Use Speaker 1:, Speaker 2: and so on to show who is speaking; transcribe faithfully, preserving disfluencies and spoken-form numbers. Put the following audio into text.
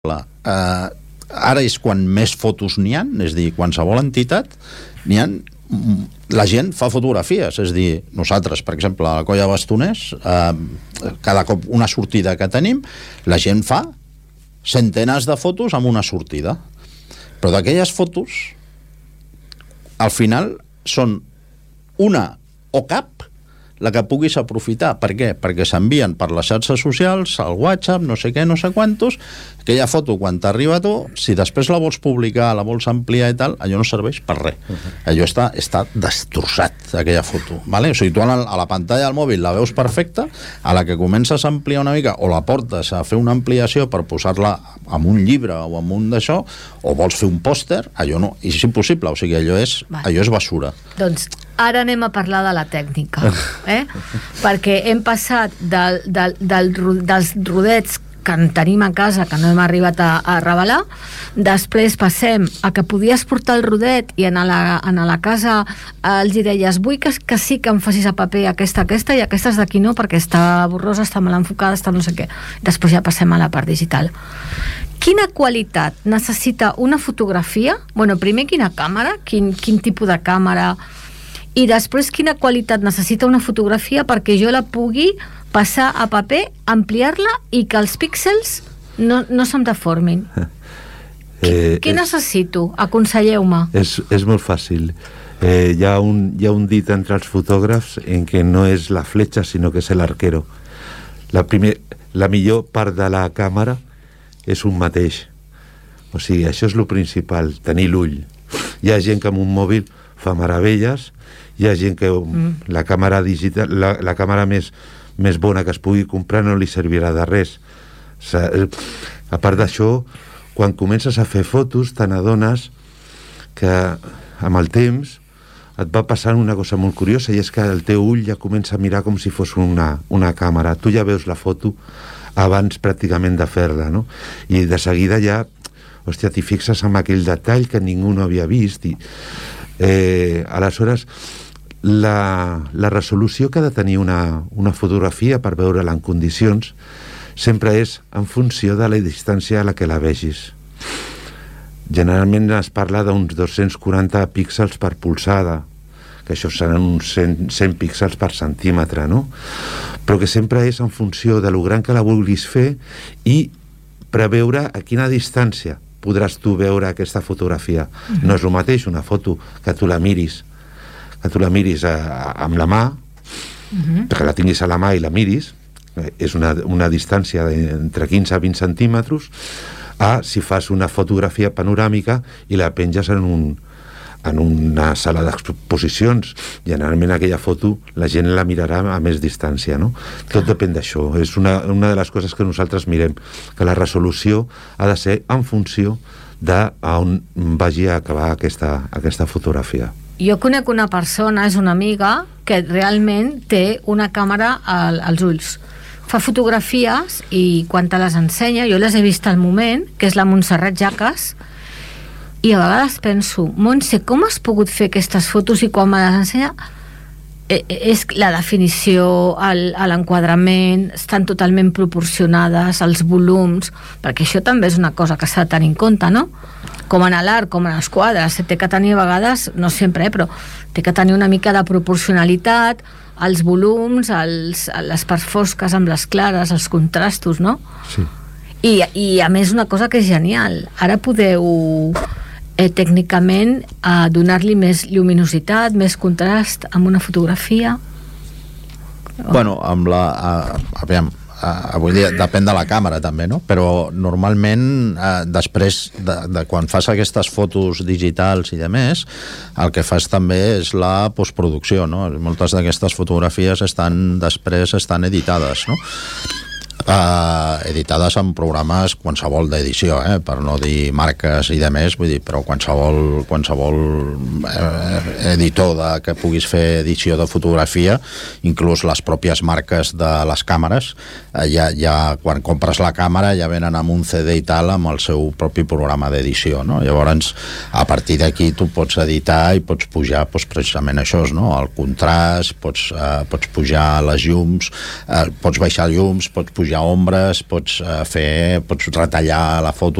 Speaker 1: Uh, ara és quan més fotos n'hi ha, és a dir, qualsevol entitat n'hi ha, la gent fa fotografies, és a dir, nosaltres, per exemple, a la Colla Bastoners, uh, cada cop una sortida que tenim, la gent fa centenars de fotos amb una sortida, però d'aquelles fotos al final són una o cap la que puguis aprofitar. Per què? Perquè s'envien per les xarxes socials, al WhatsApp, no sé què, no sé quantos. Aquella foto, quan t'arriba a tu, si després la vols publicar, la vols ampliar i tal, allò no serveix per res. Uh-huh. Allò està, està destrossat, aquella foto. Vale? O sigui, tu a la, a la pantalla del mòbil la veus perfecta, a la que comences a ampliar una mica, o la portes a fer una ampliació per posar-la en un llibre o en un d'això, o vols fer un pòster, allò no, és impossible. O sigui, allò és, allò és basura.
Speaker 2: Doncs ara anem a parlar de la tècnica, eh? Perquè hem passat del, del, del, dels rodets que en tenim a casa, que no hem arribat a, a revelar, després passem a que podies portar el rodet i en la, en la casa els hi deies, vull que, que sí que em facis a paper aquesta, aquesta i aquestes d'aquí no, perquè està borrosa, està mal enfocada, està no sé què. Després ja passem a la part digital. Quina qualitat necessita una fotografia? Bueno, primer quina càmera, quin, quin tipus de càmera, i després quina qualitat necessita una fotografia perquè jo la pugui passar a paper, ampliar-la i que els píxels no, no se'm deformin. Eh, Què és, necessito? Aconselleu-me.
Speaker 3: És, és molt fàcil. Eh, hi, ha un, hi ha un dit entre els fotògrafs en què no és la fletxa sinó que és l'arquero. La, primer, la millor part de la càmera és un mateix. O sigui, això és el principal, tenir l'ull. Hi ha gent que amb un mòbil fa meravelles, hi ha gent que mm. la càmera digital, la, la càmera més, més bona que es pugui comprar no li servirà de res. A part d'això, quan comences a fer fotos te n'adones que amb el temps et va passant una cosa molt curiosa, i és que el teu ull ja comença a mirar com si fos una, una càmera. Tu ja veus la foto abans pràcticament de fer-la, no? I de seguida ja, hòstia, t'hi fixes en aquell detall que ningú no havia vist. I, eh, aleshores, la, la resolució que ha de tenir una, una fotografia per veure-la en condicions sempre és en funció de la distància a la que la vegis. Generalment es parla d'uns dos-cents quaranta píxels per polzada, que això seran uns cent, cent píxels per centímetre, no? Però que sempre és en funció de lo gran que la vulguis fer i preveure a quina distància podràs tu veure aquesta fotografia. Mm-hmm. No és el mateix una foto que tu la miris que tu la miris a, a, amb la mà, mm-hmm. que la tinguis a la mà i la miris, és una, una distància entre quinze a vint centímetres, a si fas una fotografia panoràmica i la penges en, un, en una sala d'exposicions. Generalment aquella foto la gent la mirarà a més distància, no? Tot depèn d'això. És una, una de les coses que nosaltres mirem, que la resolució ha de ser en funció d'on vagi a acabar aquesta, aquesta fotografia.
Speaker 2: Jo conec una persona, és una amiga, que realment té una càmera al, als ulls. Fa fotografies i quan te les ensenya, jo les he vist al moment, que és la Montserrat Jaques, i a vegades penso, Montse, com has pogut fer aquestes fotos i quan me les ensenya eh, és la definició, l'enquadrament, estan totalment proporcionades, els volums, perquè això també és una cosa que s'ha de tenir en compte, no? Com en l'art, com en els quadres, té que tenir a vegades, no sempre, eh, però té que tenir una mica de proporcionalitat, els volums, els, les parts fosques amb les clares, els contrastos, no?
Speaker 3: Sí.
Speaker 2: I, i a més una cosa que és genial, ara podeu eh, tècnicament eh, donar-li més lluminositat, més contrast amb una fotografia.
Speaker 1: Bueno, amb la... A, aviam, Uh, avui dia depèn de la càmera també, no? Però normalment uh, després de, de quan fas aquestes fotos digitals i de més, el que fas també és la postproducció, no? Moltes d'aquestes fotografies estan després estan editades, no? Uh, editades en programes qualsevol d'edició, eh? Per no dir marques i de més, vull dir, però qualsevol, qualsevol eh, editor de, que puguis fer edició de fotografia, inclús les pròpies marques de les càmeres, eh, ja, ja quan compres la càmera ja venen amb un C D i tal amb el seu propi programa d'edició, no? Llavors a partir d'aquí tu pots editar i pots pujar doncs, precisament això, no? El contrast, pots, eh, pots pujar les llums, eh, pots baixar llums, pots pujar ombres, pots eh, fer, pots retallar la foto